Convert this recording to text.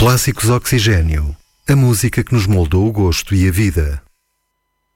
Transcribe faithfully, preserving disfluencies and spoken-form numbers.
Clássicos Oxigênio. A música que nos moldou o gosto e a vida.